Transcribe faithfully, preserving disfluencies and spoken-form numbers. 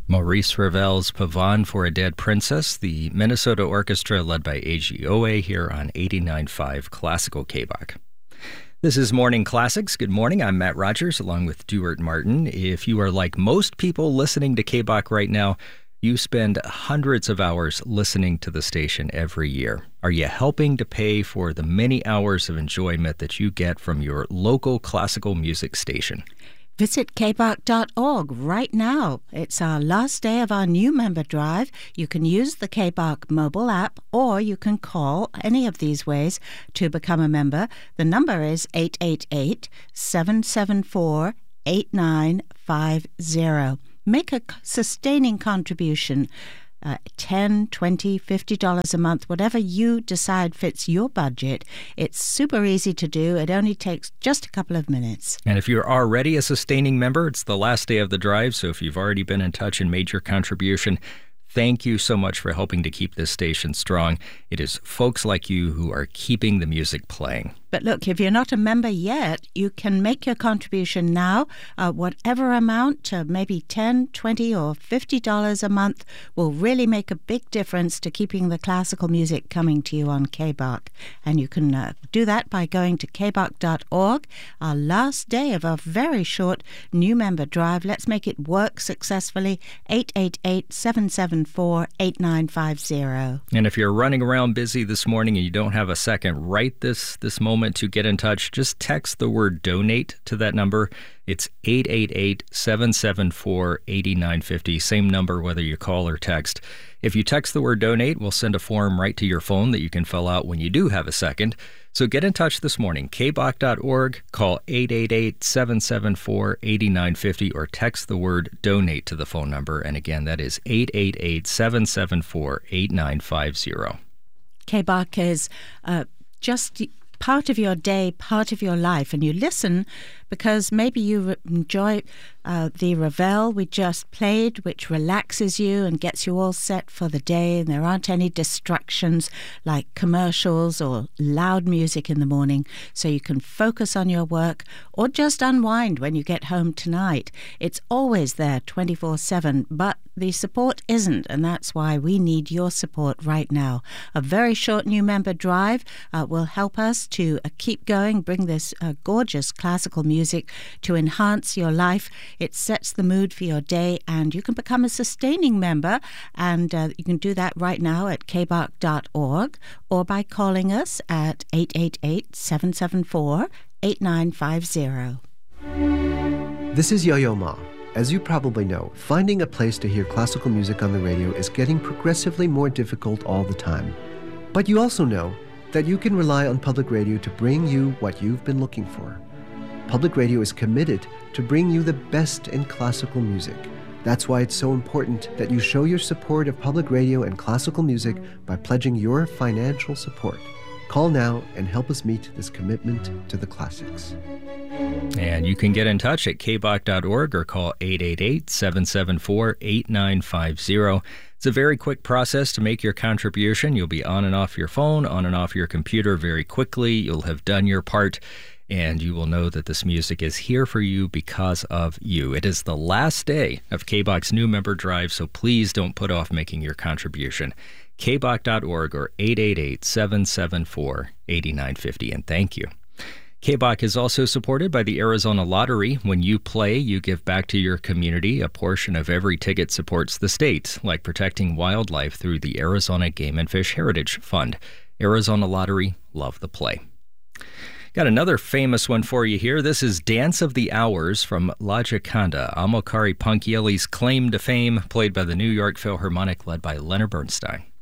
Maurice Ravel's Pavane for a Dead Princess, the Minnesota Orchestra led by A G O A here on eighty-nine point five Classical K B O C. This is Morning Classics. Good morning. I'm Matt Rogers along with Duart Martin. If you are like most people listening to K B O C right now, you spend hundreds of hours listening to the station every year. Are you helping to pay for the many hours of enjoyment that you get from your local classical music station? Visit k b o c dot org right now. It's our last day of our new member drive. You can use the K B O C mobile app or you can call any of these ways to become a member. The number is eight eight eight, seven seven four, eight nine five zero. Make a sustaining contribution. Uh, ten, twenty, fifty dollars a month, whatever you decide fits your budget. It's super easy to do. It only takes just a couple of minutes. And if you're already a sustaining member, it's the last day of the drive, so if you've already been in touch and made your contribution, thank you so much for helping to keep this station strong. It is folks like you who are keeping the music playing. But look, if you're not a member yet, you can make your contribution now. Uh, whatever amount, uh, maybe ten, twenty, or fifty dollars a month will really make a big difference to keeping the classical music coming to you on K B O C. And you can uh, do that by going to k b o c dot org. Our last day of a very short new member drive. Let's make it work successfully. eight eight eight, seven seven four, eight nine five zero. And if you're running around busy this morning and you don't have a second right this, this moment to get in touch, just text the word donate to that number. It's eight eight eight, seven seven four, eight nine five zero. Same number whether you call or text. If you text the word donate, we'll send a form right to your phone that you can fill out when you do have a second. So get in touch this morning. k b o c dot org, call eight eight eight, seven seven four, eight nine five zero or text the word donate to the phone number. And again, that is eight eight eight, seven seven four, eight nine five zero. K B O C is uh, just part of your day, part of your life, and you listen because maybe you enjoy uh, the Ravel we just played, which relaxes you and gets you all set for the day, and there aren't any distractions like commercials or loud music in the morning, so you can focus on your work or just unwind when you get home tonight. It's always there twenty-four seven, but the support isn't, and that's why we need your support right now. A very short new member drive uh, will help us to uh, keep going, bring this uh, gorgeous classical music to enhance your life. It sets the mood for your day, and you can become a sustaining member, and uh, you can do that right now at k b o c dot org or by calling us at eight eight eight, seven seven four, eight nine five zero. This is Yo-Yo Ma. As you probably know, finding a place to hear classical music on the radio is getting progressively more difficult all the time. But you also know that you can rely on public radio to bring you what you've been looking for. Public radio is committed to bring you the best in classical music. That's why it's so important that you show your support of public radio and classical music by pledging your financial support. Call now and help us meet this commitment to the classics. And you can get in touch at k b o c dot org or call eight eight eight, seven seven four, eight nine five zero. It's a very quick process to make your contribution. You'll be on and off your phone, on and off your computer very quickly. You'll have done your part, and you will know that this music is here for you because of you. It is the last day of K B O C's new member drive, so please don't put off making your contribution. k b o c dot org or eight eight eight, seven seven four, eight nine five zero, and thank you. K B O C is also supported by the Arizona Lottery. When you play, you give back to your community. A portion of every ticket supports the state, like protecting wildlife through the Arizona Game and Fish Heritage Fund. Arizona Lottery, love the play. Got another famous one for you here. This is Dance of the Hours from La Gioconda, Amilcare Ponchielli's claim to fame, played by the New York Philharmonic, led by Leonard Bernstein.